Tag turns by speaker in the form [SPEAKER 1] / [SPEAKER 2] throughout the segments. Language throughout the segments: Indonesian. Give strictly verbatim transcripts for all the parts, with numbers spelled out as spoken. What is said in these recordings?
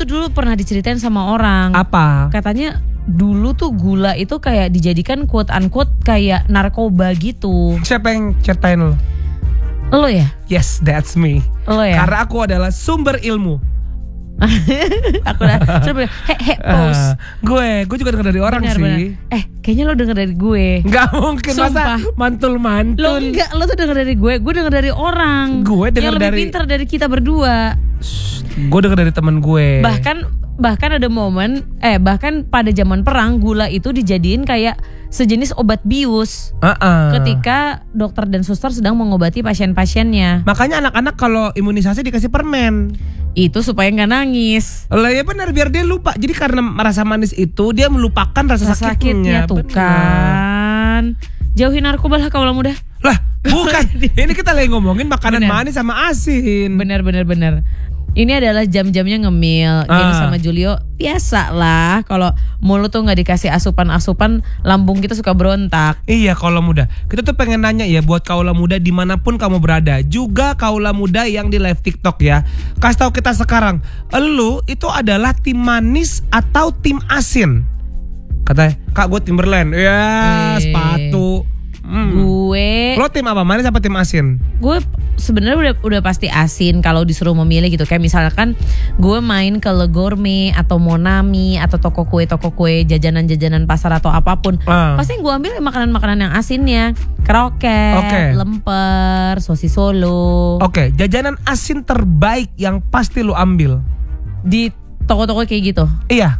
[SPEAKER 1] tuh dulu pernah diceritain sama orang.
[SPEAKER 2] Apa?
[SPEAKER 1] Katanya dulu tuh gula itu kayak dijadikan quote unquote kayak narkoba gitu.
[SPEAKER 2] Siapa yang ceritain lo?
[SPEAKER 1] Lo ya?
[SPEAKER 2] Yes, that's me.
[SPEAKER 1] Lo ya?
[SPEAKER 2] Karena aku adalah sumber ilmu.
[SPEAKER 1] Aku udah coba he he pause.
[SPEAKER 2] Uh, gue, gue juga denger dari orang
[SPEAKER 1] bener,
[SPEAKER 2] sih.
[SPEAKER 1] Bener. Eh, kayaknya lo denger dari gue.
[SPEAKER 2] Gak mungkin.
[SPEAKER 1] Sumpah.
[SPEAKER 2] Masa mantul-mantul.
[SPEAKER 1] Lo enggak, lo tuh denger dari gue. Gue denger dari orang.
[SPEAKER 2] Gue denger
[SPEAKER 1] yang lebih
[SPEAKER 2] dari
[SPEAKER 1] pintar dari kita berdua.
[SPEAKER 2] Shh, gue denger dari temen gue.
[SPEAKER 1] Bahkan bahkan ada momen, eh bahkan pada zaman perang gula itu dijadiin kayak sejenis obat bius.
[SPEAKER 2] Uh-uh.
[SPEAKER 1] Ketika dokter dan suster sedang mengobati pasien-pasiennya.
[SPEAKER 2] Makanya anak-anak kalau imunisasi dikasih permen.
[SPEAKER 1] Itu supaya nggak nangis.
[SPEAKER 2] Lah ya benar, biar dia lupa. Jadi karena rasa manis itu dia melupakan rasa,
[SPEAKER 1] rasa
[SPEAKER 2] sakitnya.
[SPEAKER 1] sakitnya tuh kan. Jauhin narkoba lah kaulah muda.
[SPEAKER 2] Lah bukan. Ini kita lagi ngomongin makanan
[SPEAKER 1] bener.
[SPEAKER 2] manis sama asin.
[SPEAKER 1] Bener bener bener. Ini adalah jam-jamnya ngemil. Jadi
[SPEAKER 2] Ah.
[SPEAKER 1] sama Julio biasa lah. Kalau mulut tuh nggak dikasih asupan-asupan, lambung kita suka berontak.
[SPEAKER 2] Iya kaula muda. Kita tuh pengen nanya ya buat kaula muda dimanapun kamu berada. Juga kaula muda yang di live TikTok ya. Kasih tahu kita sekarang, elu itu adalah tim manis atau tim asin? Katanya, Kak gue Timberland. Ya
[SPEAKER 1] Eh.
[SPEAKER 2] sepatu. Hmm.
[SPEAKER 1] Gue
[SPEAKER 2] Lo tim apa? Manis apa tim asin?
[SPEAKER 1] gue sebenarnya udah udah pasti asin kalau disuruh memilih gitu. Kayak misalkan gue main ke Le Gourmet atau Monami atau toko kue toko kue jajanan-jajanan pasar atau apapun,
[SPEAKER 2] Ah.
[SPEAKER 1] pasti gue ambil makanan-makanan yang asinnya. Kroket,
[SPEAKER 2] Oke.
[SPEAKER 1] lemper, sosis Solo.
[SPEAKER 2] Oke, jajanan asin terbaik yang pasti lo ambil.
[SPEAKER 1] Di toko-toko kayak gitu.
[SPEAKER 2] Iya,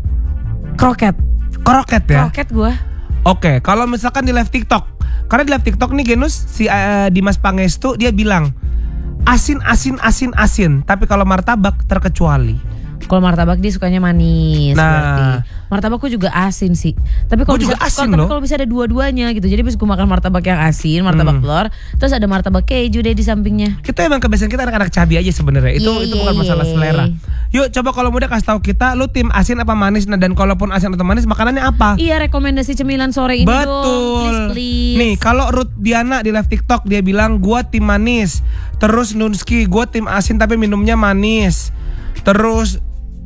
[SPEAKER 1] Kroket.
[SPEAKER 2] kroket ya.
[SPEAKER 1] Kroket gue.
[SPEAKER 2] Oke, kalau misalkan di live TikTok, karena di live TikTok nih Genus si uh, Dimas Pangestu dia bilang asin asin asin asin, tapi kalau martabak terkecuali.
[SPEAKER 1] Kalau martabak dia sukanya manis.
[SPEAKER 2] Nah.
[SPEAKER 1] berarti. Martabakku juga asin sih. Tapi kalau
[SPEAKER 2] Gua
[SPEAKER 1] bisa,
[SPEAKER 2] juga asin
[SPEAKER 1] kalau-
[SPEAKER 2] loh.
[SPEAKER 1] tapi kalau bisa ada dua-duanya gitu. Jadi bisa gue makan martabak yang asin, martabak
[SPEAKER 2] Hmm.
[SPEAKER 1] telur, terus ada martabak keju deh di sampingnya.
[SPEAKER 2] Itu emang kebiasaan kita anak-anak cabi aja sebenarnya. Itu
[SPEAKER 1] Yeay.
[SPEAKER 2] itu bukan masalah selera. Yuk coba kalau muda kasih tahu kita, lu tim asin apa manis? Nah, dan kalaupun asin atau manis makanannya apa?
[SPEAKER 1] Iya, rekomendasi cemilan sore ini dong.
[SPEAKER 2] Betul.
[SPEAKER 1] Please, please.
[SPEAKER 2] Nih, kalau Ruth Diana di live TikTok dia bilang gua tim manis. Terus Nunski gua tim asin tapi minumnya manis. Terus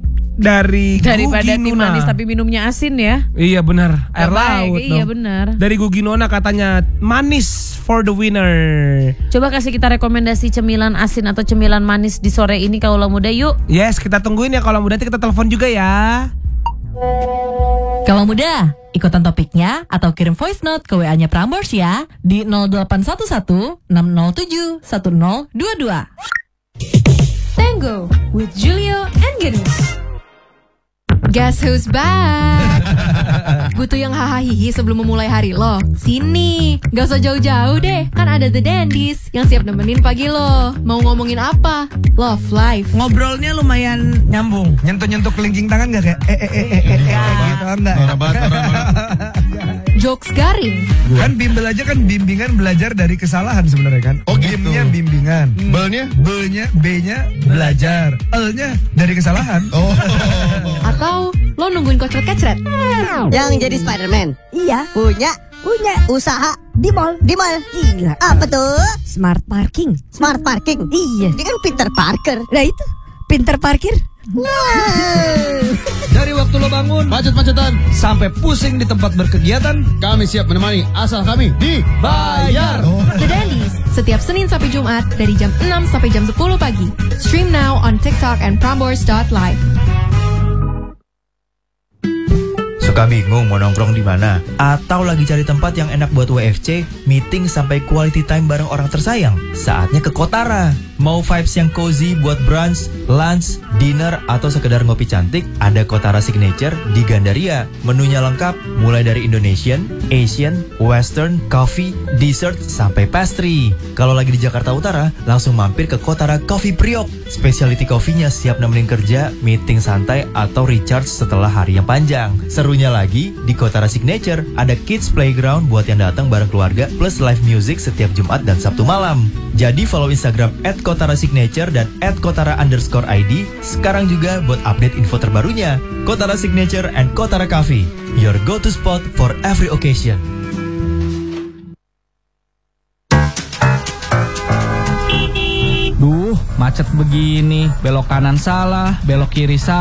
[SPEAKER 2] dari
[SPEAKER 1] Daripada
[SPEAKER 2] Gugi
[SPEAKER 1] tim
[SPEAKER 2] Nuna.
[SPEAKER 1] manis tapi minumnya asin ya.
[SPEAKER 2] Iya benar, air
[SPEAKER 1] Gak baik,
[SPEAKER 2] laut
[SPEAKER 1] iya
[SPEAKER 2] dong.
[SPEAKER 1] benar.
[SPEAKER 2] Dari Gugi Nona katanya manis for the winner.
[SPEAKER 1] Coba kasih kita rekomendasi cemilan asin atau cemilan manis di sore ini kaulah muda yuk.
[SPEAKER 2] Yes, kita tungguin ya kalau muda nanti kita telepon juga ya.
[SPEAKER 3] Kalau muda, ikutan topiknya atau kirim voice note ke W A-nya Prambors ya di nol delapan satu satu enam nol tujuh satu nol dua dua.
[SPEAKER 4] Tango with Julio and Genus. Guess who's back? Butuh yang hahaha sebelum memulai hari lo? Sini, gak usah jauh-jauh deh. Kan ada The Dandies yang siap nemenin pagi lo. Mau ngomongin apa? Love life.
[SPEAKER 5] Ngobrolnya lumayan nyambung. Nyentuh-nyentuh kelingking tangan gak kayak eh eh eh eh eh, eh gitu enggak?
[SPEAKER 4] Jokes garing.
[SPEAKER 5] Kan bimbel aja kan bimbingan belajar dari kesalahan sebenarnya kan.
[SPEAKER 6] Oh, gitu.
[SPEAKER 5] Bimnya bimbingan.
[SPEAKER 6] Belnya?
[SPEAKER 5] B-nya B-nya belajar. L-nya dari kesalahan.
[SPEAKER 6] Oh.
[SPEAKER 4] Atau lo nungguin kocret-kecret?
[SPEAKER 7] Yang jadi Spider-Man? Iya. Punya punya usaha di mall, di mall. Gila. Apa tuh?
[SPEAKER 3] Smart parking.
[SPEAKER 7] Smart parking.
[SPEAKER 3] Iya.
[SPEAKER 7] Dia kan Peter Parker.
[SPEAKER 3] Nah itu, pinter parkir.
[SPEAKER 8] Dari waktu lo bangun
[SPEAKER 6] Macet-macetan,
[SPEAKER 8] sampai pusing di tempat berkegiatan,
[SPEAKER 6] kami siap menemani asal kami dibayar. Oh.
[SPEAKER 4] The Dandies, setiap Senin sampai Jumat dari jam enam sampai jam sepuluh pagi. Stream now on TikTok and prambors dot live.
[SPEAKER 9] Suka bingung mau nongkrong di mana? Atau lagi cari tempat yang enak buat W F C, meeting sampai quality time bareng orang tersayang? Saatnya ke Kotara. Mau vibes yang cozy buat brunch, lunch, dinner, atau sekedar ngopi cantik? Ada Kotara Signature di Gandaria. Menunya lengkap, mulai dari Indonesian, Asian, Western, coffee, dessert, sampai pastry. Kalau lagi di Jakarta Utara, langsung mampir ke Kotara Coffee Priok. Specialty coffee-nya siap nemenin kerja, meeting santai, atau recharge setelah hari yang panjang. Serunya lagi, di Kotara Signature ada kids playground buat yang datang bareng keluarga, plus live music setiap Jumat dan Sabtu malam. Jadi follow Instagram at Kotara Signature dan at Kotara underscore I D sekarang juga buat update info terbarunya. Kotara Signature and Kotara Coffee, your go-to spot for every occasion.
[SPEAKER 8] duh macet begini, belok kanan salah, belok kiri salah.